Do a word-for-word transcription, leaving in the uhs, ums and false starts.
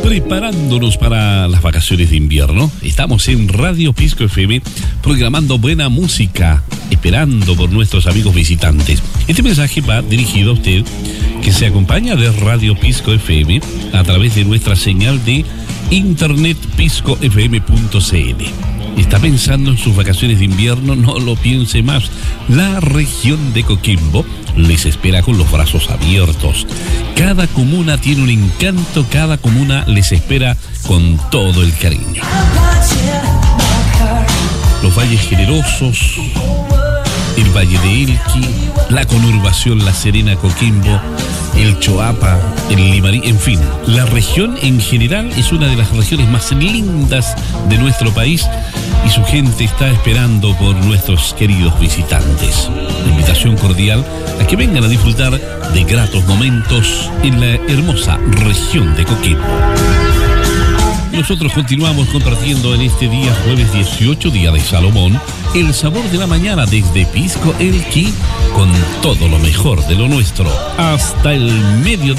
preparándonos para las vacaciones de invierno. Estamos en Radio Pisco F M programando buena música, esperando por nuestros amigos visitantes. Este mensaje va dirigido a usted que se acompaña de Radio Pisco F M a través de nuestra señal de internet pisco f m punto c l. ¿Está pensando en sus vacaciones de invierno? No lo piense más. La región de Coquimbo les espera con los brazos abiertos. Cada comuna tiene un encanto, cada comuna les espera con todo el cariño. Los valles generosos, el Valle de Elqui, la conurbación La Serena Coquimbo, el Choapa, el Limarí, en fin, la región en general es una de las regiones más lindas de nuestro país y su gente está esperando por nuestros queridos visitantes. La invitación cordial a que vengan a disfrutar de gratos momentos en la hermosa región de Coquimbo. Nosotros continuamos compartiendo en este día, jueves dieciocho, día de Salomón, el sabor de la mañana desde Pisco Elqui, con todo lo mejor de lo nuestro, hasta el mediodía.